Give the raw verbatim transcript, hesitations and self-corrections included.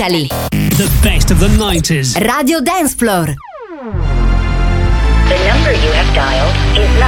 Italy. The best of the nineties. Radio Dance Floor. The number you have dialed is not